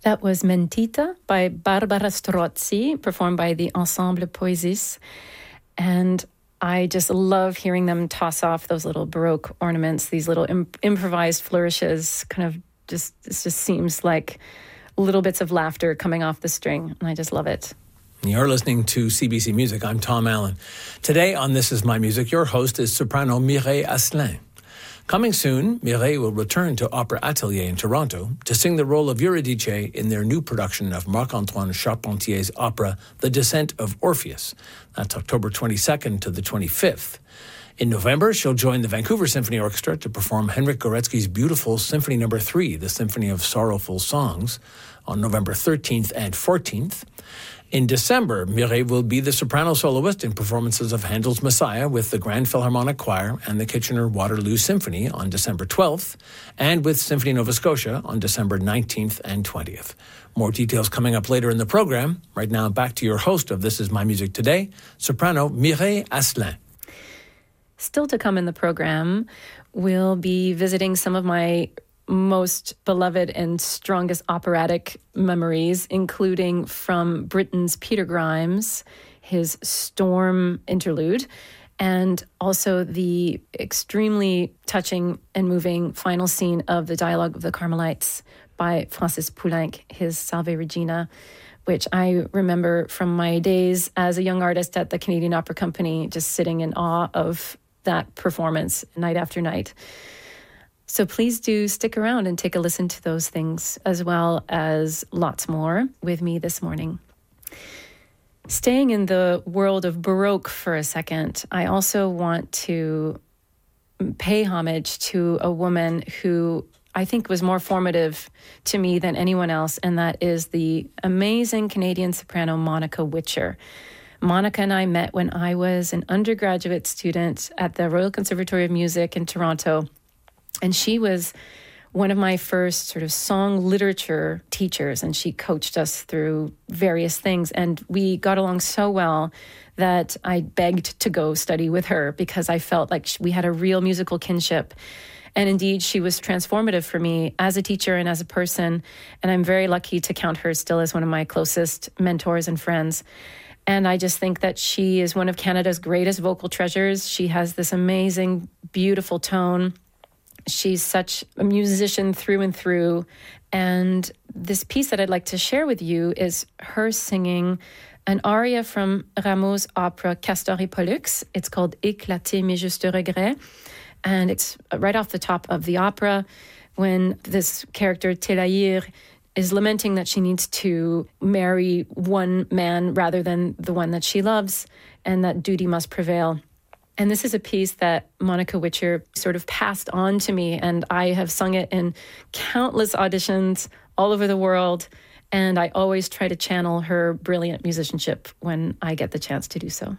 That was Mentita by Barbara Strozzi, performed by the Ensemble Poésis. And I just love hearing them toss off those little Baroque ornaments, these little improvised flourishes, it just seems like little bits of laughter coming off the string. And I just love it. You're listening to CBC Music. I'm Tom Allen. Today on This Is My Music, your host is soprano Mireille Asselin. Coming soon, Mireille will return to Opera Atelier in Toronto to sing the role of Eurydice in their new production of Marc-Antoine Charpentier's opera The Descent of Orpheus. That's October 22nd to the 25th. In November, she'll join the Vancouver Symphony Orchestra to perform Henryk Górecki's beautiful Symphony No. 3, the Symphony of Sorrowful Songs, on November 13th and 14th. In December, Mireille will be the soprano soloist in performances of Handel's Messiah with the Grand Philharmonic Choir and the Kitchener-Waterloo Symphony on December 12th, and with Symphony Nova Scotia on December 19th and 20th. More details coming up later in the program. Right now, back to your host of This Is My Music Today, soprano Mireille Asselin. Still to come in the program, we'll be visiting some of my most beloved and strongest operatic memories, including from Britain's Peter Grimes, his Storm interlude, and also the extremely touching and moving final scene of the Dialogue of the Carmelites by Francis Poulenc, his Salve Regina, which I remember from my days as a young artist at the Canadian Opera Company, just sitting in awe of that performance night after night. So please do stick around and take a listen to those things, as well as lots more with me this morning. Staying in the world of Baroque for a second, I also want to pay homage to a woman who I think was more formative to me than anyone else, and that is the amazing Canadian soprano Monica Witcher. Monica and I met when I was an undergraduate student at the Royal Conservatory of Music in Toronto. And she was one of my first sort of song literature teachers, and she coached us through various things. And we got along so well that I begged to go study with her because I felt like we had a real musical kinship. And indeed, she was transformative for me as a teacher and as a person. And I'm very lucky to count her still as one of my closest mentors and friends. And I just think that she is one of Canada's greatest vocal treasures. She has this amazing, beautiful tone. She's such a musician through and through. And this piece that I'd like to share with you is her singing an aria from Rameau's opera Castor et Pollux. It's called Éclater mes justes regrets. And it's right off the top of the opera when this character, Télaïr, is lamenting that she needs to marry one man rather than the one that she loves, and that duty must prevail. And this is a piece that Monica Witcher sort of passed on to me, and I have sung it in countless auditions all over the world, and I always try to channel her brilliant musicianship when I get the chance to do so.